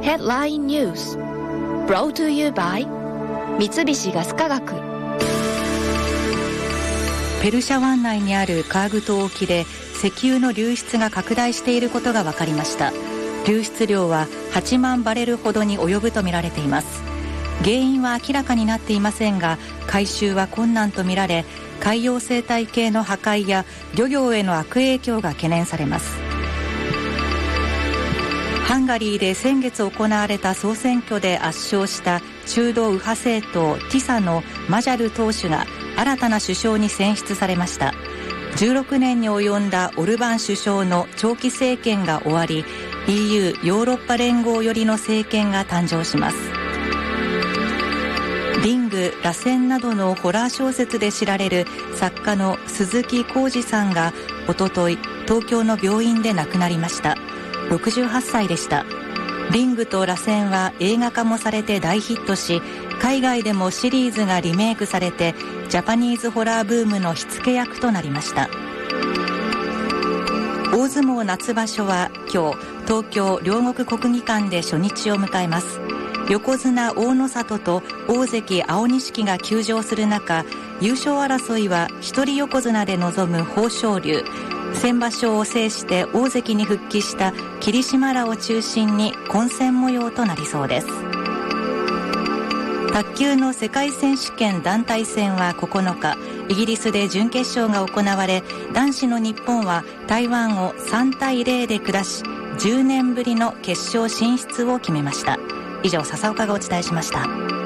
Headline News Brought to you by 三菱ガス化学。 ペルシャ湾内にあるカーグ島沖で石油の流出が拡大していることが分かりました。流出量は8万バレルほどに及ぶとみられています。原因は明らかになっていませんが、回収は困難とみられ、海洋生態系の破壊や漁業への悪影響が懸念されます。ハンガリーで先月行われた総選挙で圧勝した中道右派政党ティサのマジャル党首が新たな首相に選出されました。16年に及んだオルバン首相の長期政権が終わり、 EU ヨーロッパ連合寄りの政権が誕生します。リング、螺旋などのホラー小説で知られる作家の鈴木浩二さんがおととい東京の病院で亡くなりました。68歳でした。リングと螺旋は映画化もされて大ヒットし、海外でもシリーズがリメイクされてジャパニーズホラーブームの火付け役となりました。大相撲夏場所は今日、東京両国国技館で初日を迎えます。横綱大野里と大関青錦が休場する中、優勝争いは一人横綱で臨む豊昇龍、先場所を制して大関に復帰した霧島らを中心に混戦模様となりそうです。卓球の世界選手権団体戦は9日、イギリスで準決勝が行われ、男子の日本は台湾を3対0で下し、10年ぶりの決勝進出を決めました。以上、笹岡がお伝えしました。